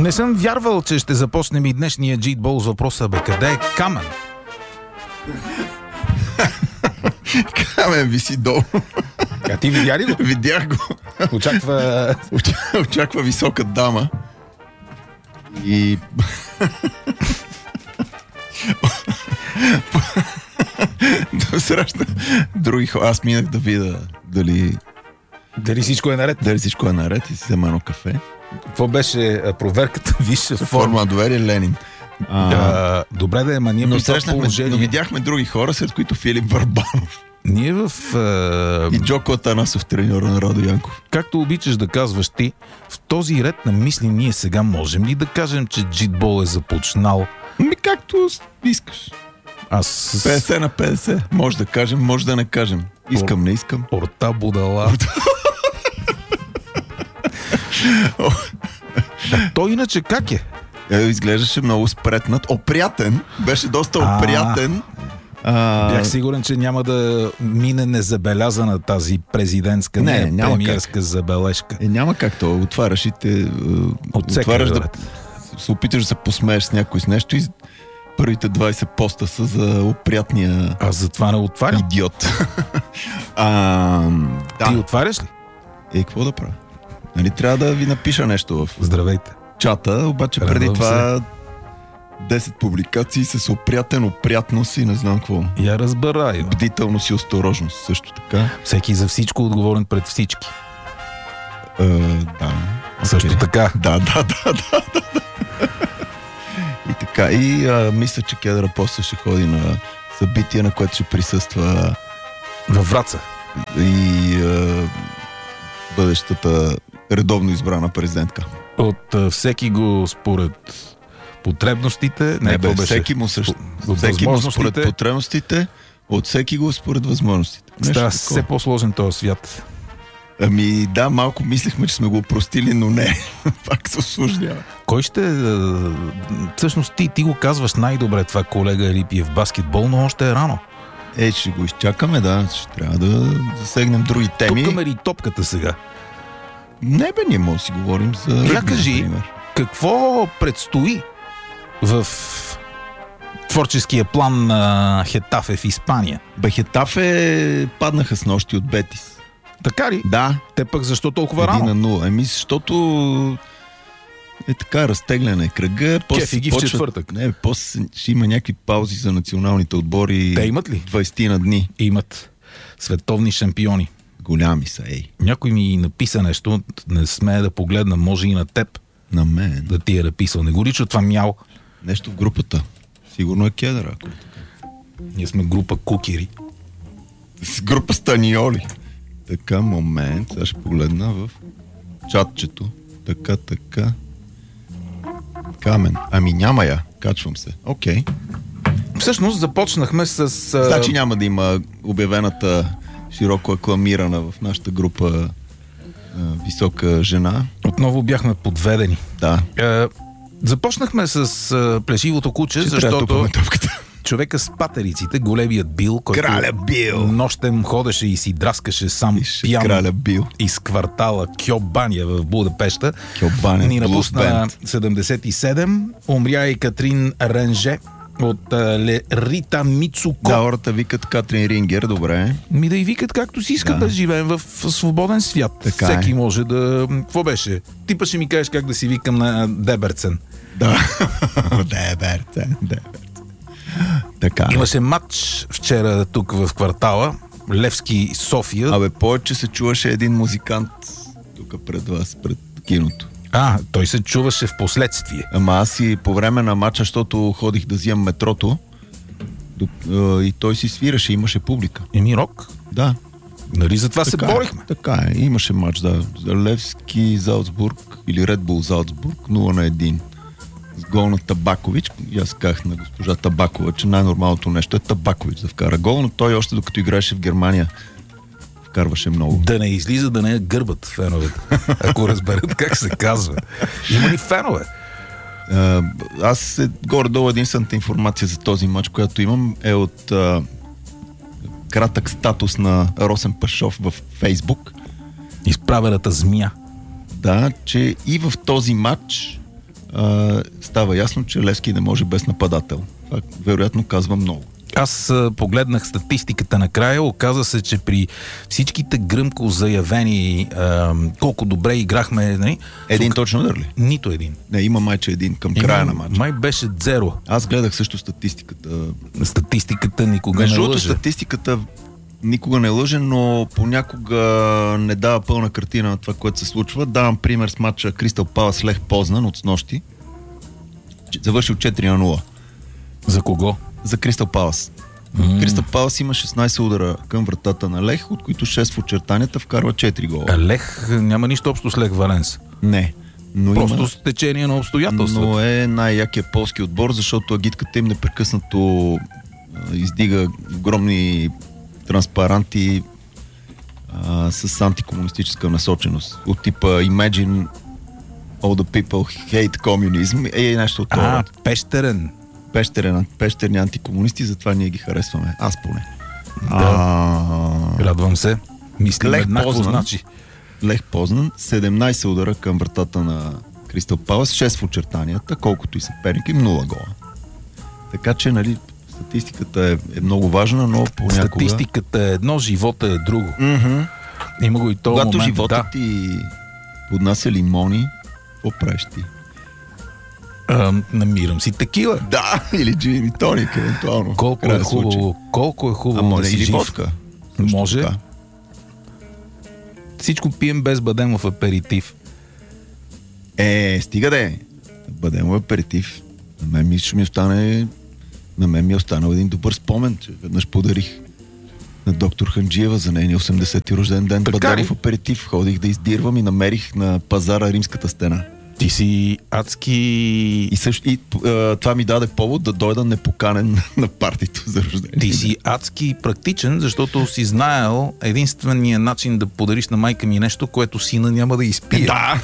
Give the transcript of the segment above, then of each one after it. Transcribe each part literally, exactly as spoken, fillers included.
Не съм вярвал, че ще започнем и днешния джитбол с въпроса: бе, къде е Камен? Камен виси долу. А ти видя ли го? Видях го. Очаква... Очаква висока дама. И... да срещна други хора. Аз минах да видя дали... Дали всичко е наред? Дали всичко е наред и си взема едно кафе. Какво беше проверката? Висша форма. Форма на доверие Ленин. А, а, добре да е, ма ние но при това срещнахме, положение... но видяхме други хора, след които Филип Върбанов. Ние в... А... И Джоко Атанасов, треньора на Радо Янков. Както обичаш да казваш ти, в този ред на мисли ние сега можем ли да кажем, че джитбол е започнал? Ми както искаш. Аз... петдесет на петдесет. Може да кажем, може да не кажем. Искам, не искам. Орта будала. Той иначе как е? Е, изглеждаше много спретнат. Опрятен. Беше доста опрятен. А... Бях сигурен, че няма да мине незабелязана тази президентска, не, не премиерска как. забележка. Е, няма как то. Отваряш и те... Отваряш да се опиташ да се посмееш с някой с нещо и първите двайсет поста са за опрятния... Аз затова не отварям. Идиот. а, да. Ти отваряш ли? Е, какво да правя? Нали, трябва да ви напиша нещо в... Здравейте. Чата, обаче Радвам преди това се. десет публикации с опрятен, опрятност и не знам какво. Я разбираю. Бдителност и осторожност също така. Всеки за всичко отговорен пред всички. Е, да. Също okay. така. Да, да, да, да, да. И така. И а, мисля, че Кедър после ще ходи на събитие, на което ще присъства във Враца. И а, бъдещата редовно избрана президентка. От а, всеки го според потребностите, не, не бе, беше, всеки му също, всеки му според потребностите, от всеки го според възможностите. Става все по-сложен този свят. Ами да, малко мислихме, че сме го опростили, но не. Пак се осложнява. Кой ще... Всъщност ти, ти го казваш най-добре това, колега Елипиев, баскетбол, но още е рано. Е, ще го изчакаме, да. Ще трябва да засегнем други теми. Тупкаме ли топката сега? Не бе, ние може да си говорим за... Я кажи, например, какво предстои в творческия план на Хетафе в Испания? Бе, Хетафе паднаха с нощи от Бетис. Така ли? Да. Те пък защо толкова рано? Един на нула. Еми, защото е така, разтегляне кръга. Кефи ги в четвъртък. Не, после ще има някакви паузи за националните отбори. Те имат ли? двайсет на дни. Имат. Световни шампиони. Голями са, ей. Някой ми написа нещо, не смея да погледна, може и на теб. На мен? Да ти е написал. Не го лича това мял. Нещо в групата. Сигурно е Кедър, ако е така. Ние сме група кукери. С група Станиоли. Така, момент. Сега ще погледна в чатчето. Така, така. Камен. Ами няма я. Качвам се. Окей. Okay. Всъщност започнахме с... Значи няма да има обявената широко акламирана в нашата група а, висока жена. Отново бяхме подведени. Да. Е, започнахме с а, плешивото куче, че защото човека с патериците, големият Бил, който Краля Бил. нощем ходеше и си драскаше сам Ише, пиян Краля Бил. из квартала Кьобания в Будапеща. Кьобания, ни напусна седемдесет и седем. Умря и Катрин Ренже от а, Рита Мицуко. Да, хората викат Катрин Рингер, добре. Ми да и викат както си искат, да, да живеем в свободен свят. Така Всеки е. може да... Какво беше? Ти па ще ми кажеш как да си викам на Деберцен. Да. Деберцен, Деберцен. Така. Имаше матч вчера тук в квартала Левски, София. Абе, повече се чуваше един музикант тук пред вас, пред киното. А, той се чуваше в последствие. Ама аз и по време на матча, защото ходих да взимам метрото и той си свираше, имаше публика. Еми рок? Да. Нали за това така се борихме? Е, така е, имаше матч, да. За Левски, Залцбург или Ред Бул Залцбург, нула на едно. С гол на Табакович. И аз казах на госпожа Табакова, че най-нормалното нещо е Табакович да вкара гол, но той още докато играеше в Германия вкарваше много. Да не излиза, да не е гърбат феновете. Ако разберат как се казва. Има ли фенове? А, аз е, горе-долу единствената информация за този матч, която имам, е от а, кратък статус на Росен Пашов в Фейсбук. Изправената змия. Да, че и в този матч а, става ясно, че Левски не може без нападател. Това вероятно казва много. Аз а, погледнах статистиката накрая, оказа се, че при всичките гръмко заявени а, колко добре играхме... Не, един сук... точно удар ли? Нито един. Не, има майче един към края има, на матча. Май беше зеро. Аз гледах също статистиката. Статистиката никога Между не другото, лъже. Статистиката никога не лъже, но понякога не дава пълна картина на това, което се случва. Давам пример с матча Кристал Палас Лех Познан от снощи. Завършил четири на нула. За кого? За Кристал Палас. Mm. Кристал Палас има шестнайсет удара към вратата на Лех, от които шест в очертанията, вкарва четири гола. А Лех няма нищо общо с Лех Валенс. Не. Но Просто има... с течение на обстоятелствата. Но е най-якият полски отбор, защото агитката им непрекъснато а, издига огромни транспаранти а, с антикомунистическа насоченост. От типа Imagine all the people hate communism. Е нещо от това. А, Пещерен. Пещерен, пещерни антикомунисти, затова ние ги харесваме. Аз поне. Да. А... Радвам се. Мислим Лех еднакво, Познан. значи. Лех Познан, седемнайсет удара към вратата на Кристал Палас, шест в очертанията, колкото и съперник им, нула гола. Така че, нали, статистиката е, е много важна, но понякога... Статистиката е едно, живота е друго. Mm-hmm. Има го и този Когато момент. живота Да. ти поднася лимони, какво правиш ти? А, намирам си текила. Да, или джин и тоник, евентуално. Колко е хубаво, колко е хубаво А може да си или жив. водка. Също Може. така. Всичко пием без бадемов аперитив. Е, стига де. Бъдем аперитив. На мен ми ще ми остане... На мен ми е останал един добър спомен, че веднъж подарих на доктор Ханджиева за нейния осемдесети рожден ден Така бадемов ли? аперитив. Ходих да издирвам и намерих на пазара Римската стена. Ти си адски... И, също, и а, това ми даде повод да дойда непоканен на партито за рождение. Ти си адски практичен, защото си знаел единствения начин да подариш на майка ми нещо, което сина няма да изпие. Да!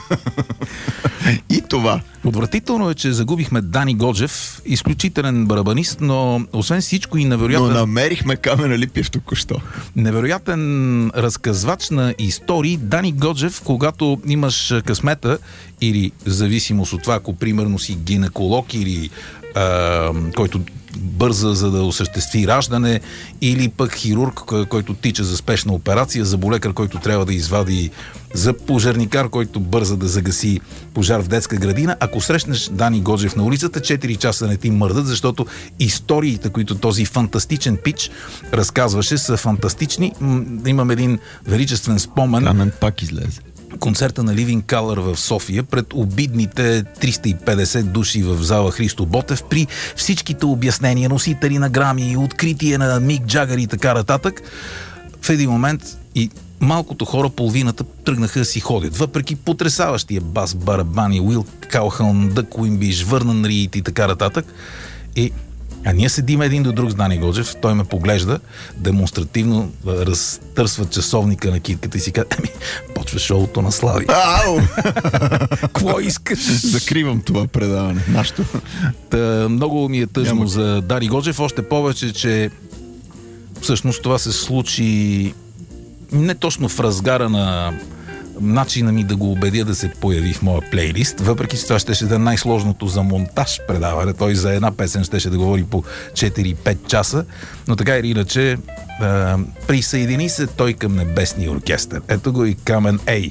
И това. Отвратително е, че загубихме Дани Годжев, изключителен барабанист, но освен всичко и невероятен, Но намерихме Камена Липиев току-що. невероятен разказвач на истории. Дани Годжев, когато имаш късмета или зависимост от това, ако примерно си гинеколог или а, който бърза за да осъществи раждане, или пък хирург, който тича за спешна операция, заболекар, който трябва да извади, за пожарникар, който бърза да загаси пожар в детска градина. Ако срещнеш Дани Годжев на улицата, четири часа не ти мърдат, защото историите, които този фантастичен пич разказваше, са фантастични. М, Имам един величествен спомен. Камен пак излезе. Концерта на Living Color в София пред обидните триста и петдесет души в зала Христо Ботев, при всичките обяснения, носители на грами, откритие на Мик Джагър и така нататък. В един момент и малкото хора, половината, тръгнаха да си ходят. Въпреки потресаващия бас, барабани, Уил Калхълн, Дък Уимбиш, Върнан Рийт и така нататък. И а ние седим един до друг с Дани Годжев, той ме поглежда, демонстративно разтърсва часовника на китката и си казва: еми, почва шоуто на Слави. Ау! Какво искаш? Закривам това предаване. Нашето. Та, много ми е тъжно Няма. за Дани Годжев, още повече, че всъщност това се случи не точно в разгара на начина ми да го убедя да се появи в моя плейлист, въпреки че това ще да е най-сложното за монтаж предаване. Той за една песен ще да говори по четири-пет часа, но така или иначе е, присъедини се той към Небесния оркестър. Ето го и Камен Ей.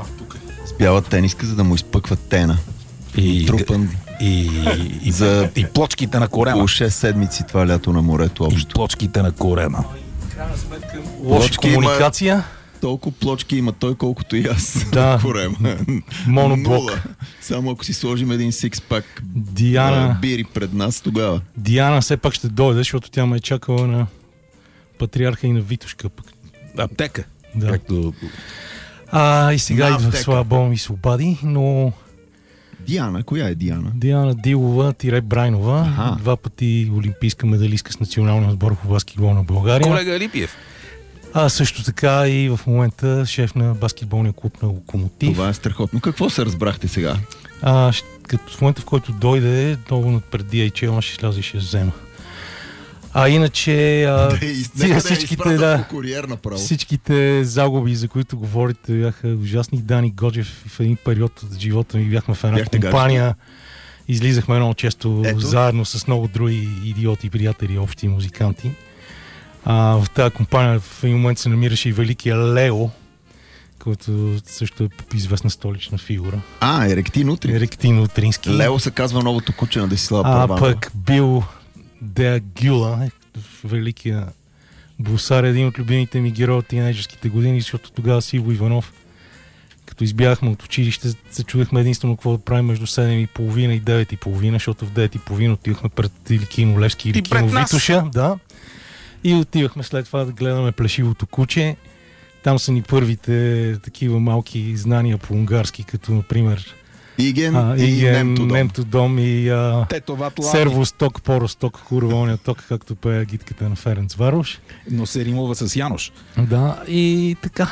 С бяла тениска, за да му изпъква тена. И, Трупан и, и, за и плочките на корема. около шест седмици това лято на морето И общо. плочките на корема. Лоша Плочки комуникация. Толкова плочки има той, колкото и аз. Да. Корема. Моноблок. Нула. Само ако си сложим един сикспак Диана, бири пред нас, тогава. Диана все пак ще дойде, защото тя ме е чакала на Патриарха и на Витошка. Пък. Аптека. Да. Както... А, и сега На идва аптека. своя албум и се обади, но Диана, коя е Диана? Диана Дилова тире Брайнова, Аха. два пъти олимпийска медалистка с националния отбор по баскетбол на България. Колега Липиев. А също така и в момента шеф на баскетболния клуб на Локомотив. Това е страхотно. Какво се разбрахте сега? А, ще- като в момента, в който дойде, долу над пред Ди Ейч Ел, ще сляза и ще я взема. А иначе а, Да, и- нека да я всичките, изпратят да, по куриер направо. всичките загуби, за които говорите, бяха ужасни. Дани Годжев в един период от живота ми бяхме в една Бяхте компания. Излизахме много често Ето. заедно с много други идиоти, приятели, общи музиканти. А, в тази компания в един момент се намираше и великия Лео, който също е известна столична фигура. А, Еректин утре. Еректин Утрински. Лео се казва новото куче на Десислава А Първанова. пък бил Деа Гюла, великия бусар, един от любимите ми герои от тинейджерските години, защото тогава Сиво Иванов, като избягахме от училище, се чудехме единствено какво да правим между седем и половина и девет и половина, защото в девет и половина отивахме пред или кино Левски, или И пред кино нас. Витоша. Да. И отивахме след това да гледаме Плешивото куче. Там са ни първите такива малки знания по унгарски, като например Иген а, и Иген, Немтодом. Немтодом и а, Тетоват лани. Сервосток, Поросток, Курвония ток, както пее гидката на Ференц Варош. Но се римува с Янош. Да, и така.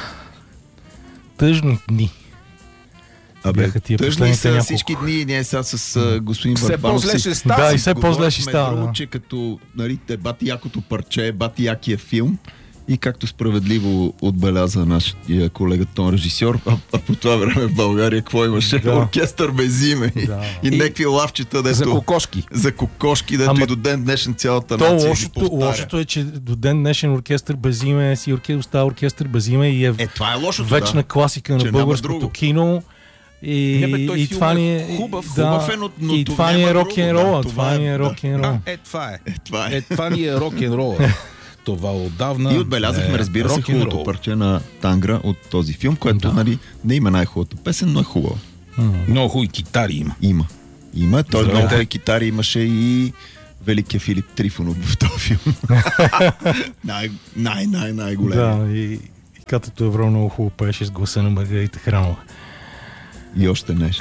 Тъжни дни. Абе, Бяха тия тъжни последните са няколко. всички дни. Ние сега с а, господин Все Върбанов по-зле си ще става. Да, и все по-зле ще говорихме става. друго, Да. че като нали, те бати якото парче, бати якия филм и както справедливо отбеляза нашия колега тон режисьор, а, а по това време в България какво имаше? Да. Оркестър без име Да. и, и някакви лавчета, дето, За кокошки. за кокошки, дето Ама и до ден днешен цялата То нация ги лошото, повтаря. лошото е, че до ден днешен оркестър без име си оркестър, остава оркестър без име и е, Е, това е лошото, вечна да. класика Че на няма българското друго. кино. И, Не, бе, той и филм това е ни е... хубав, да, хубав е, но- но и това това ни няма е друго, рок-н-рола. да, Това това ни е, е да. рок-н-рола. Е, това е. Е, това е. Е, това ни е рок-н-рола. Това отдавна. И отбелязахме, е разбира се, рок-н-рол. хубавото парче на Тангра от този филм, което Да. нали, не има най-хубавата песен, но е хубава. Много хубави китари има. Има. Има. Той Здравейте. много хубави китари имаше и великия Филип Трифонов в този филм. най, най, най, най-голем. Да, и, и Катето Евро много хубаво пееше с гласа на Маргарита Хранова. И още нещо.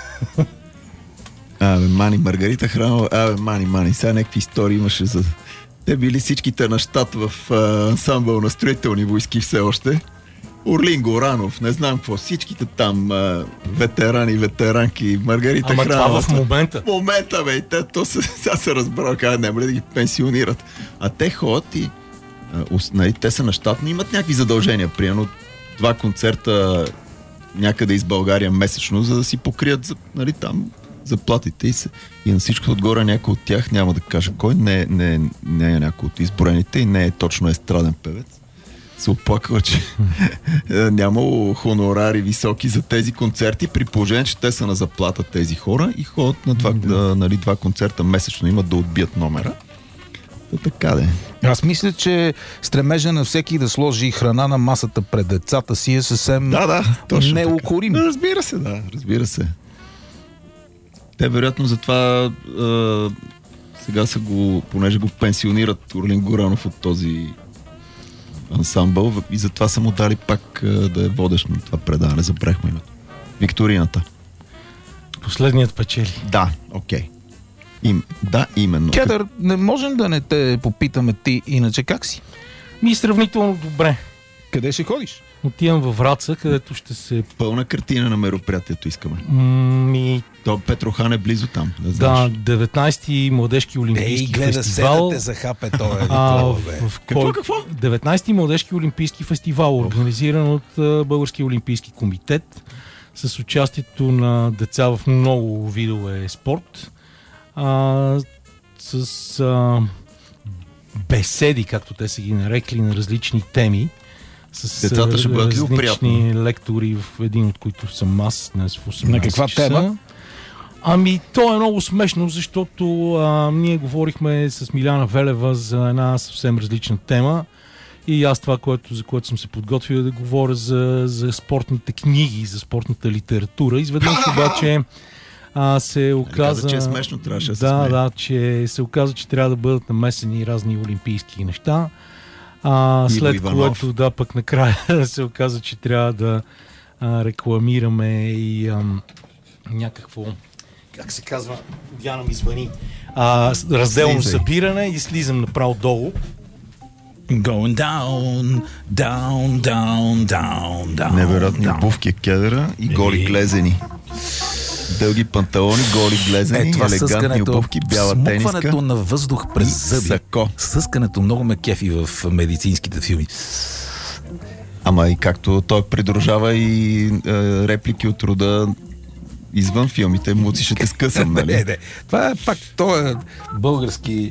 Абе, Мани, Маргарита Хранова, абе, Мани, Мани, сега някакви истории имаше за... Те били всичките на щат в а, ансамбъл на строителни войски все още. Орлин Горанов, не знам какво, всичките там а, ветерани, ветеранки, Маргарита Ама Хранова. това в момента. В момента, бе, и те, то се, сега се разбрал, как няма ли да ги пенсионират. А те ходят и а, ус- нали, те са на щат, но имат някакви задължения. Примерно два концерта някъде из България месечно, за да си покрият за, нали, там заплатите и, се, и на всичко отгоре някой от тях, няма да кажа кой, не, не, не е някой от изброените и не е точно естраден певец. Се оплаква, че нямало хонорари високи за тези концерти, при положение, че те са на заплата тези хора и ходят на два, да. нали, два концерта месечно, имат да отбият номера. То така да е. Аз мисля, че стремежа на всеки да сложи храна на масата пред децата си е съвсем Да, да, точно така. неукорим. Разбира се, да, разбира се. Те вероятно затова а, сега са го, понеже го пенсионират Орлин Горанов от този ансамбъл и затова са му дали пак а, да е водещ на това предаване. Забрахме името. Викторината. Последният печели. Да, окей. Им, да, именно. Кедър, не можем да не те попитаме ти, иначе как си? Ми сравнително добре. Къде ще ходиш? Отивам във Враца, където ще се... Пълна картина на мероприятието искаме. Ми, То Петрохан е близо там. Да, да, знаеш. деветнайсети младежки олимпийски фестивал. за хапе това е. А, в, в Какво, кой... какво? деветнайсети младежки олимпийски фестивал, организиран от а, Българския олимпийски комитет, с участието на деца в много видове спорт, а, с а, беседи, както те са ги нарекли, на различни теми. С Децата ще бъдат ли различни приятни? лектори, в един от които съм аз днес в осемнайсет На каква часа. тема? Ами, то е много смешно, защото а, ние говорихме с Миляна Велева за една съвсем различна тема и аз това, което, за което съм се подготвил, е да говоря за, за спортните книги, за спортната литература. Изведнъж обаче а, се оказа... каза, че е смешно, трябваше да се Да, смее. да, че се оказа, че трябва да бъдат намесени разни олимпийски неща. А, Иво след Иванов. което, да, пък накрая се оказа, че трябва да а, рекламираме и ам, някакво, как се казва, Диана ми звъни, а, с- разделно Слизай. събиране и слизам направо долу. Going down, down, down, down, down. Невероятни down. обувки, кедъра и голи Еми. глезени. Дълги панталони, голи глезени, Е, това елегантни съскането, обувки, бяла смукването тениска на въздух през и зъби. сако. Съскането много ме кефи в медицинските филми. Ама и както той придружава и е, реплики от рода извън филмите, муци ще те скъсам, нали? Не, не. Това е пак, той е български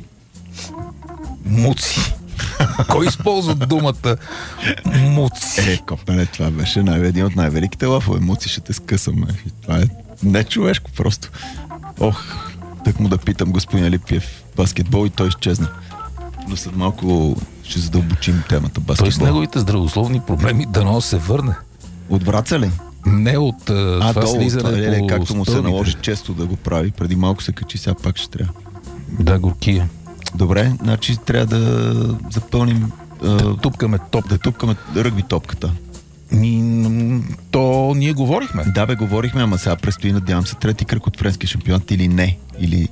муци. Кой използва думата муци? Е, копеле, това беше най- един от най-великите лафове. Муци ще те скъсам. Е. Това е не човешко просто. Ох, так му да питам господин Алипиев баскетбол и той изчезна. Но след малко ще задълбочим темата баскетбол. Той с неговите здравословни проблеми дано се върне. От Враца ли? Не от а, А, това долу, слизане това, по както му се стълбите. наложи често да го прави. Преди малко се качи, сега пак ще трябва. Да, горкия. Добре, значи трябва да запълним а, Да тупкаме топ. да тупкаме ръгби топката. Ми, м, то ние говорихме. Да, бе, говорихме, ама сега предстои, надявам се, трети кръг от френския шампионат или не. Или...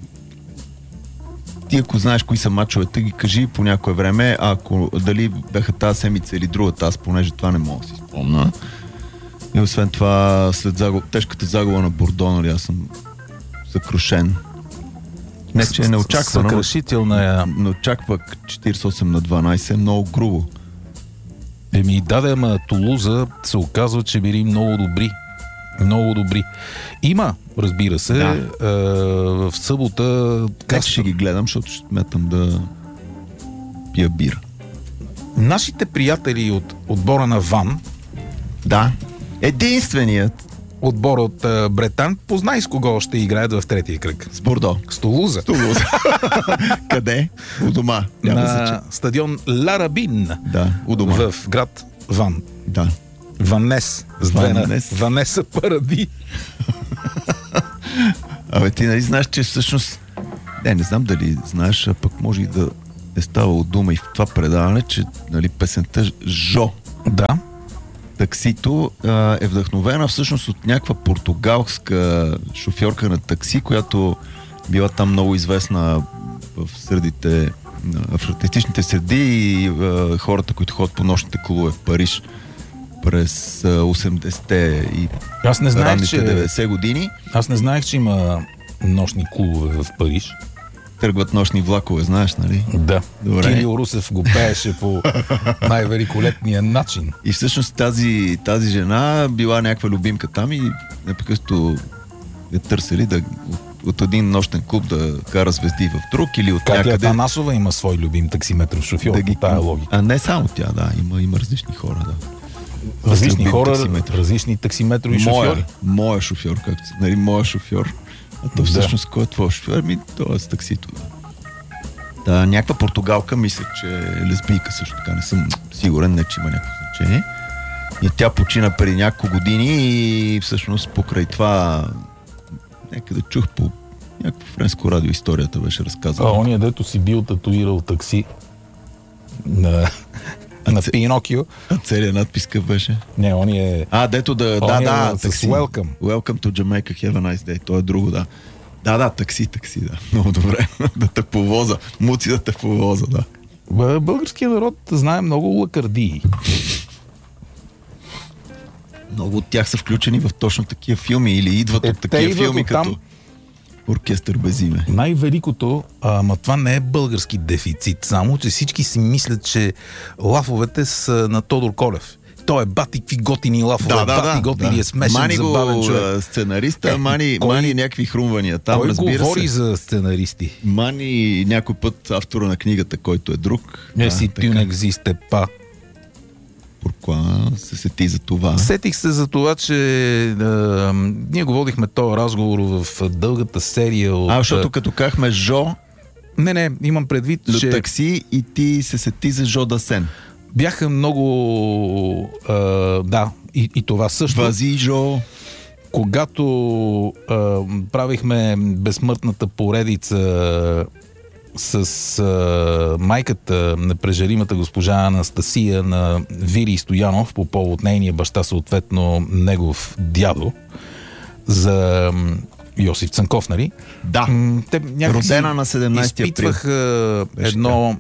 Ти, ако знаеш кои са мачовете, ги кажи по някое време, а ако дали бяха тази седмица или другата, аз понеже това не мога да си спомня. И освен това, след загуб... тежката загуба на Бордо, нали, аз съм съкрушен. Не, че е неочаквано. Съкрушителна е. Но чак пък четиридесет и осем на дванадесет е много грубо. Еми, даде, ама Тулуза се оказва, че били много добри. Много добри. Има, разбира се, Да. е, в събота... Как ще ги гледам, защото ще сметам да пия бира. Нашите приятели от отбора на Ван, Да. Единственият отбора от е, Бретан, познай с кого ще играят в третия кръг. с Бордо. С Тулуза. Тулуза. Къде? У дома. Няма да се На стадион Ларабин Да, у дома. в град Ван. Да. Ванес. С две на Ванес. Ванеса Паради. Абе, ти нали знаеш, че всъщност... Не, не знам дали знаеш, а пък може и да е ставало дума и в това предаване, че нали, песента Жо, Да. таксито, а, е вдъхновена всъщност от някаква португалска шофьорка на такси, която била там много известна в средите, в артистичните среди и а, хората, които ходят по нощните клубове в Париж през а, осемдесетте и Аз не знаех, ранните че... деветдесет години. Аз не знаех, че има нощни клубове в Париж. Тръгват нощни влакове, знаеш, нали? Да. Добре. Кирил Русев го пееше по най-великолепния начин. И всъщност тази, тази жена била някаква любимка там и непрекъснато я търсили да, от, от един нощен клуб да кара звезди в друг или от Катя някъде... Атанасова има свой любим таксиметров шофьор да ги... по тая логика. А не само тя, да. Има, има различни хора, да. Различни любим хора, таксиметров. различни таксиметрови Моя, шофьори. моя шофьор, както се нали, моя шофьор. А то Да. всъщност кой е твой шофьор? Ми, това е с таксито. Да. Да, някаква португалка, мисля, че е лесбийка също така. Не съм сигурен, не че има някакво значение. И тя почина преди няколко години и всъщност покрай това някъде чух по някакво френско радио историята беше А, разказана. ония, дето си бил татуирал такси на, на це- Пинокио. А целият надпис какъв беше? Не, он е... А, дето да... Да, Он е да, с такси. welcome. Welcome to Jamaica, have a nice day. То е друго, да. Да, да, такси, такси, да. Много добре. Да те повоза. Муци да те повоза, да. Б- Българският народ знае много лакардии. Много от тях са включени в точно такива филми или идват Е, от те такива идват филми, оттам. като Оркестър без име. Най-великото, ама това не е български дефицит, само че всички си мислят, че лафовете са на Тодор Колев. Той е бати какви готини лафове, Да, да, бати да. готини, да. е смешен, мани забавен го човек. а, сценариста, Е, мани, кой- мани някакви хрумвания. Там, Той разбира говори се. за сценаристи. Мани някой път автора на книгата, който е друг. Не Да, си така. тю не екзисте па. Pourquoi се сети за това? Сетих се за това, че е, ние го водихме този разговор в дългата серия от... А, защото като казахме Жо, Не, не, имам предвид, Le че такси и ти се сети за Жо Дасен. бяха много... А, да, и, и това също. Вази Жо. Когато а, правихме безсмъртната поредица с а, майката на прежаримата госпожа Анастасия на Вили Стоянов по повод нейния баща, съответно негов дядо, за м, Йосиф Цанков, нали? Да. М, Те някакси Родена на седемнадесети април. изпитваха Беше едно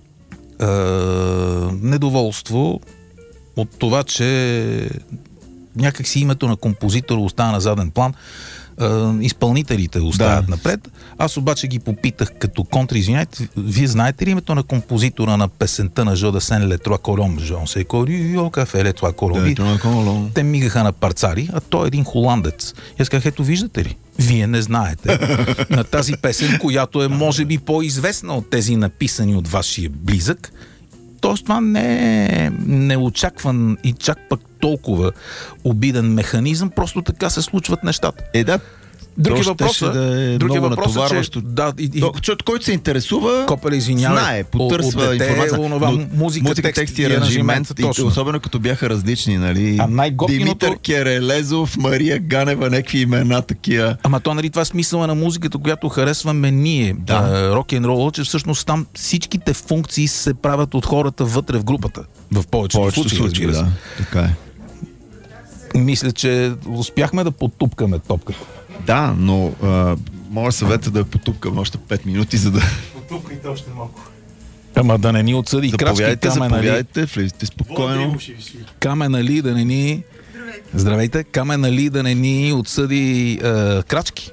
а, недоволство от това, че някакси името на композитора остава на заден план, изпълнителите остават да. напред. Аз обаче ги попитах като контра, извиняйте, вие знаете ли името на композитора на песента на Жо Дасен Ле Троа Колон? Жон се корио кафе Ле Троа Колон. Те мигаха на парцари, а той е един холандец. И аз казах, ето виждате ли? Вие не знаете на тази песен, която е може би по-известна от тези написани от вашия близък. Тоест това не е неочакван и чак пък толкова обиден механизъм, просто така се случват нещата. Е, да. Други въпроса, да е други много въпроса, натоварващо. Че, да, и, и, Човек, който се интересува, Копеле, извинявай, знае, потърсва от дете, информация. Онова, Но, музика, музика, текст, текст и аранжимент, и, особено като бяха различни, нали? А най-готиното... Димитър Керелезов, Мария Ганева, някакви имена такива. Ама то, нали, това е смисъла на музиката, която харесваме ние, да. рок-н-рол, че всъщност там всичките функции се правят от хората вътре в групата. В повечето, повечето случаи, случаи да. Така е. Мисля, че успяхме да потупкаме топката. Да, но а, моя съвет е да потупкам още пет минути, за да... Потупкайте още малко. Ама да не ни отсъди крачки, заповядайте, Камен, заповядайте, нали? влезете спокойно. Камен, нали, да не ни... Здравейте, Камен, нали, да не ни отсъди е, крачки.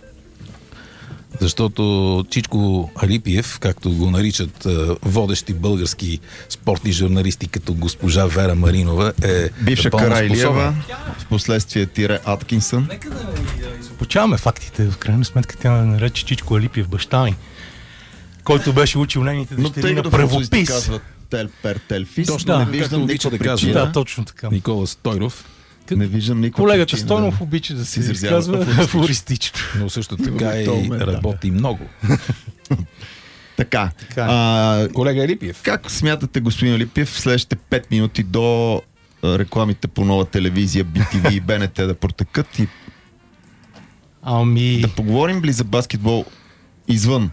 Защото Чичко Алипиев, както го наричат е, водещи български спортни журналисти, като госпожа Вера Маринова, е бивша Карайлиева, в последствие Тире Аткинсън. Нека да изопачаваме фактите. В крайна сметка тя ме нарече Чичко Алипиев баща ми, който беше учил нейните дъщери на правопис. Казва Телпер Телфис. Точно, не да, виждам никаква да причина. Да, точно така. Никола Стойров. Не виждам никаква Колегата причина, Стойнов да. обича да се изказва афористично. Но също така и работи много. Така. така. А, Колега Алипиев. Как смятате, господин Алипиев, в следващите пет минути до а, рекламите по нова телевизия, Би Ти Ви и Б Н Т да протекат и ами... да поговорим ли за баскетбол извън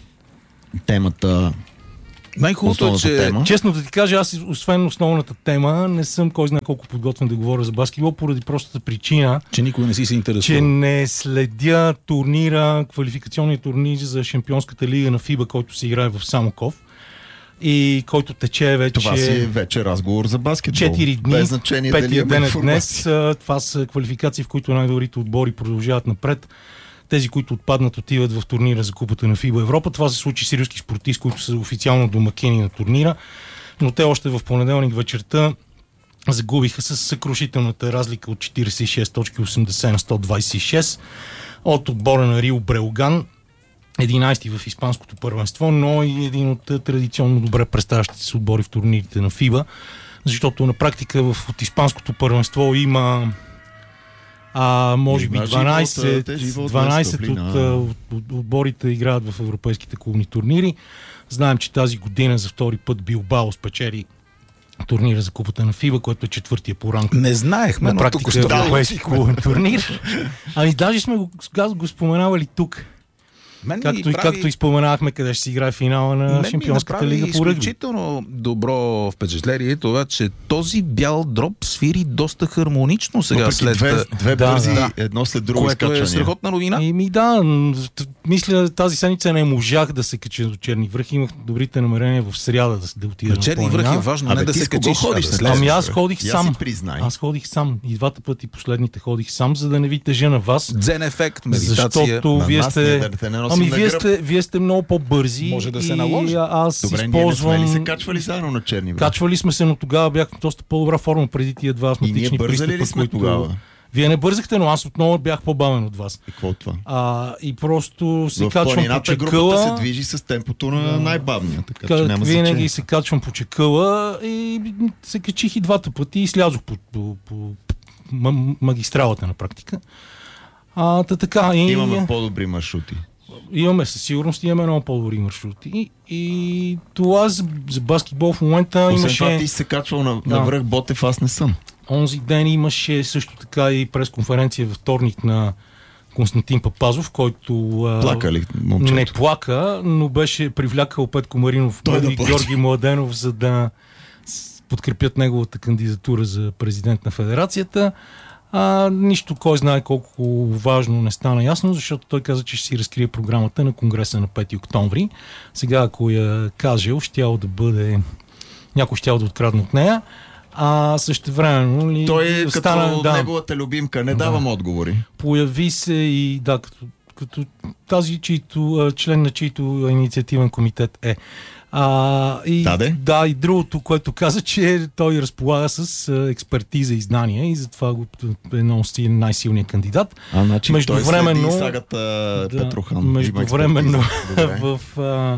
темата? Най-хубавото е, че... Тема. Честно да ти кажа, аз освен основната тема, не съм кой знае колко подготвен да говоря за баскетбол, поради простата причина, че никой не си се интересува. Че не следя турнира, квалификационния турнир за Шампионската лига на ФИБА, който се играе в Самоков и който тече вече... Това си е вече разговор за баскетбол. четири дни, без значение петия дали ден е днес. Това са квалификации, в които най-добрите отбори продължават напред. Тези, които отпаднат, отиват в турнира за Купата на ФИБА Европа. Това се случи с рилски спортисти, които са официално домакини на турнира, но те още в понеделник вечерта загубиха с съкрушителната разлика от четиридесет и шест точки осемдесет на сто двадесет и шест от отбора на Рио Бреоган, единадесети в испанското първенство, но и един от традиционно добре представящите се отбори в турнирите на ФИБА, защото на практика в, от испанското първенство има а, може би дванадесет, дванадесет от, от, от отборите играят в европейските клубни турнири. Знаем, че тази година за втори път Билбао спечели турнира за Купата на ФИБА, който е четвъртия по ранг. Не знаехме, на практика е европейски клубен турнир. Ами даже сме го, го споменавали тук. Както, прави... както изпоменахме къде ще си играе финала на Мен Шампионската лига по ръгби. Изключително добро впечатление това, че този бял дроб свири доста хармонично сега. Въпреки след... Две, две да, бързи, да. едно след друго което изкачване. Е страхотна новина. И ми да, мисля тази седмица не можах да се кача до Черни връх. Имах добрите намерения в сряда да, да отида на Черни връх е важно, а не да се качиш. Ходиш, да ами аз ходих я сам. Аз ходих сам. И двата пъти последните ходих сам, за да не ви тежа на вас. Дзен ефект, медитация. Защото на вие сте... Ами вие сте, вие сте много по-бързи. Може да се наложи. Аз Добре, използвам... ние не сме ли се качвали заедно на Черни връх? Качвали сме се, но тогава бях в доста по-добра форма преди тия два астматични пристъпа, ли сме които... тогава? Вие не бързахте, но аз отново бях по-бавен от вас. И какво това? А, и просто се в качвам по чекъла. групата се движи с темпото на най-бавния. Така, че няма винаги значение. се качвам по чекъла и се качих и двата пъти и слязох по, по, по, по магистралата на практика. А, та така, и... Имаме по-добри маршрути. Имаме, със сигурност имаме много по-добри маршрути. И това за, за баскетбол в момента Освен имаше... това ти се качвал на, да. на връх Ботев, аз не съм. Онзи ден имаше също така и пресконференция във вторник на Константин Папазов, който плака ли, момчето? Не плака, но беше привлякал Петко Маринов Той и да Георги Младенов, за да подкрепят неговата кандидатура за президент на федерацията. А, нищо, кой знае колко важно не стана ясно, защото той каза, че ще си разкрие програмата на Конгреса на пети октомври. Сега, ако я кажел, щял да бъде... някой щял да открадне от нея. А същевременно ли... Той е стана, като да, неговата любимка. Не давам Да. отговори. появи се и да, като, като тази, чийто, член на чийто инициативен комитет е. А, и, Да, де? да, и другото, което каза, че той разполага с а, експертиза и знания и затова го е много си- най-силният кандидат. А, значи Междувременно- той следи сагата Да, Петрохан. междувременно Има експертиза. Добре. в а,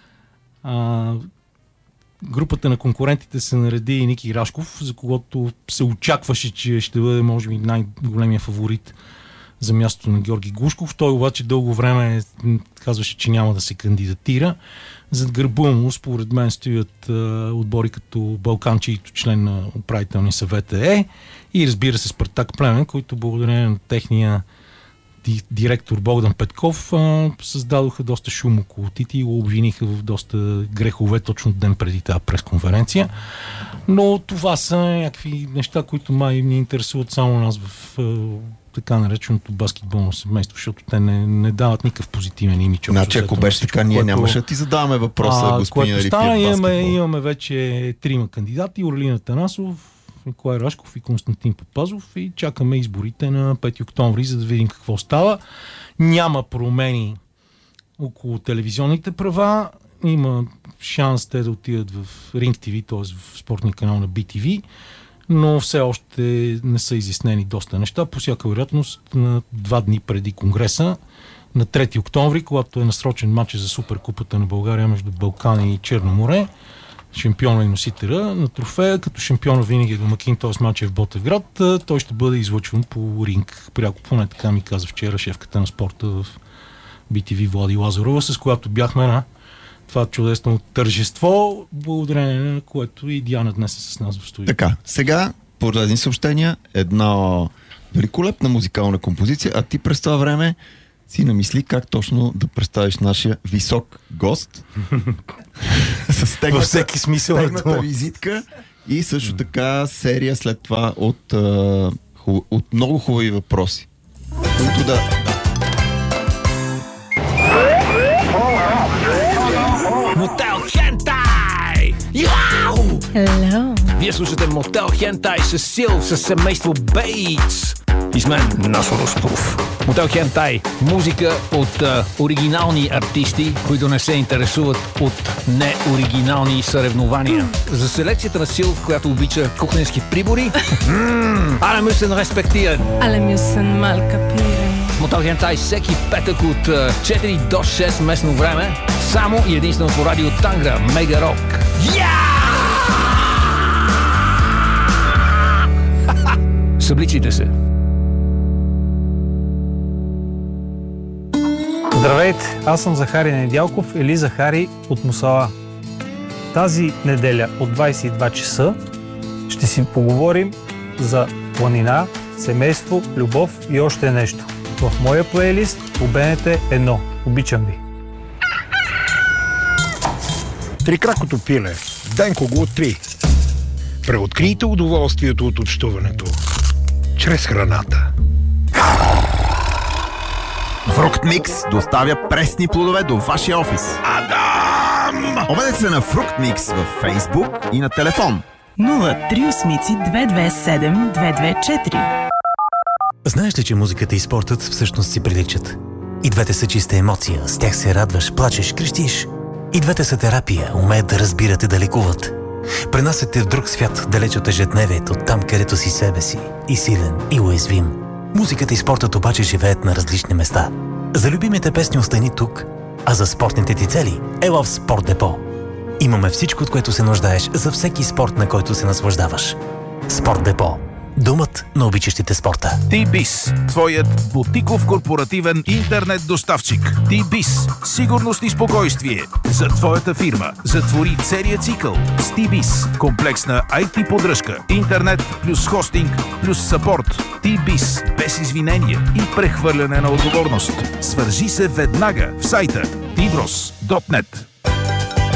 а, групата на конкурентите се нареди и Ники Рашков, за когото се очакваше, че ще бъде може би най-големия фаворит за мястото на Георги Глушков. Той обаче дълго време м, казваше, че няма да се кандидатира. Зад гърба му, според мен, стоят а, отбори като Балкан, чийто член на управителния съвет е, и разбира се Спартак Плевен, които благодарение на техния ди- директор Богдан Петков а, създадоха доста шум около Тити и го обвиниха в доста грехове точно ден преди тази пресконференция. Но това са някакви неща, които май ни интересуват само нас в а, така нареченото баскетболно семейство, защото те не, не дават никакъв позитивен имидж. Значи, ако беше така, ние нямаше да ти задаваме въпроса, а, господин което стана, Рипиев, имаме, баскетбол. имаме вече трима кандидати: Орлин Танасов, Николай Рашков и Константин Папазов, и чакаме изборите на пети октомври, за да видим какво става. Няма промени около телевизионните права. Има шанс те да отидат в Ринг ТВ, т.е. в спортния канал на Би Ти Ви, но все още не са изяснени доста неща. По всяка вероятност, на два дни преди Конгреса, на трети октомври, когато е насрочен матч за Суперкупата на България между Балкани и Черно море, шампиона и носителя на трофея, като шампиона винаги е домакин, т.е. матч е в Ботевград, той ще бъде излъчван по ринг. Пряко, поне така ми каза вчера шефката на спорта в Би Ти Ви Влади Лазарова, с която бяхме на това чудесно тържество, благодарение на което и Диана днес е с нас в студио. Така, сега поредни съобщения, една великолепна музикална композиция, а ти през това време си намисли как точно да представиш нашия висок гост с Във всеки смисъл на тегната дума. визитка и също така серия след това от, а, хуб, от много хубави въпроси, които да... Мотел Хентай! Яу! Hello. Вие слушате Мотел Хентай с Сил, с семейство Бейтс. И с мен Насо Русков. Мотел Хентай. Музика от а, оригинални артисти, които не се интересуват от неоригинални съревнования. За селекцията на Сил, която обича кухненски прибори, alle müssen respektieren. Alle müssen mal kapieren. Мотел Хентай всеки петък от а, четири до шест местно време, само и единствено по радио Тангра, Мега Рок. Събличите се. Здравейте, аз съм Захари Недялков или Захари от Мусала. Тази неделя от двайсет и два часа ще си поговорим за планина, семейство, любов и още нещо. В моя плейлист по Б Н Т едно. Обичам ви! Трикракото пиле. Денко го три. Преоткрийте удоволствието от общуването. Чрез храната. Фрукт Микс доставя пресни плодове до вашия офис. Адам! Обадете се на Фрукт Микс във Фейсбук и на телефон. нула три осмици две две седем две две четири. Знаеш ли, че музиката и спортът всъщност си приличат? И двете са чиста емоция, с тях се радваш, плачеш, крещиш. И двете са терапия, умеят да разбират и да лекуват. Пренасят те в друг свят, далеч от ежедневието, там където си себе си, и силен, и уязвим. Музиката и спортът обаче живеят на различни места. За любимите песни остани тук, а за спортните ти цели ела в Спорт Депо. Имаме всичко, от което се нуждаеш за всеки спорт, на който се наслаждаваш. Спорт Депо. Думът на обичащите спорта. Ти-Бис, твоят бутиков корпоративен интернет доставчик. Ти-Бис, сигурност и спокойствие за твоята фирма. Затвори целия цикъл с Ти-Бис. Комплексна ай ти поддръжка, интернет плюс хостинг плюс съпорт. Ти-Бис, без извинения и прехвърляне на отговорност. Свържи се веднага в сайта ти брос точка нет.